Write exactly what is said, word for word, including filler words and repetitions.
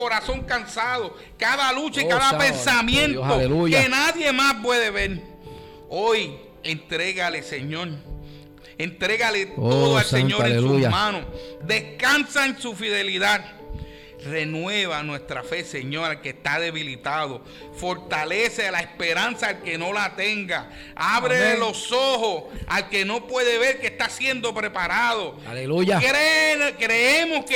corazón cansado, cada lucha y Oh, cada sábado, pensamiento Dios, aleluya. que nadie más puede ver. Hoy, entrégale, Señor. Entrégale Oh, todo al santo, Señor en aleluya. sus manos. Descansa en su fidelidad. Renueva nuestra fe, Señor, al que está debilitado. Fortalece la esperanza al que no la tenga. Abre Amén. los ojos al que no puede ver que está siendo preparado. Aleluya. Cree- creemos que